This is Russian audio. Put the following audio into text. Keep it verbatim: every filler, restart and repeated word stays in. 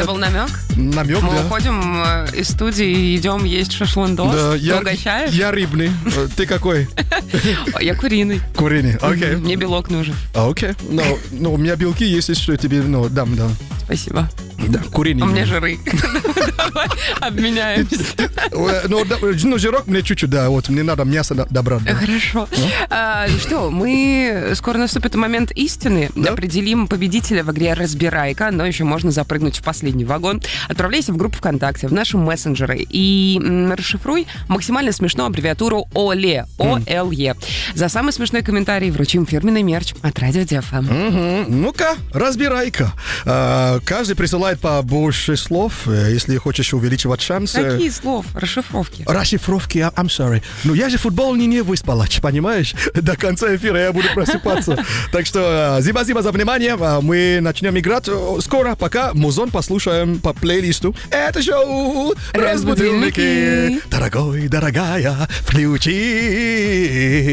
был намек? Намек, Мы да. уходим э, из студии и идем есть шашлындос. Да, Ты я, угощаешь? я рыбный. Э, Ты какой? Я куриный. Куриный. Окей. Мне белок нужен. А, Окей. Ну, ну, у меня белки есть, если что, я тебе ну, дам, да. Спасибо. Да, куриный. У меня жиры. Давай обменяемся. Э, Ну, да, ну, жирок мне чуть-чуть, да, вот, мне надо мясо до- добрать. да. Хорошо. А, что, мы скоро наступит момент истины. Да. Определим победителя в игре «Разбирайка», но еще можно запрыгнуть в последний вагон. Отправляйся в группу ВКонтакте, в наши мессенджеры и м, расшифруй максимально смешную аббревиатуру ОЛЕ. О Л Е. За самый смешной комментарий вручим фирменный мерч от Радио Дефа. Мгм. Ну-ка, разбирай-ка. А, каждый присылает по больше слов, э, если хочешь увеличивать шансы. Какие слов? Расшифровки. Расшифровки, I'm I'm sorry. Ну, я же футбол не, не выспалач, понимаешь? До конца эфира я буду просыпаться. Так что, э, спасибо за внимание. А Мы начнем играть э, скоро, пока музон послушаем по плейлисту. Это шоу «Разбудильники». Разбудильники. Дорогой, дорогая, включи.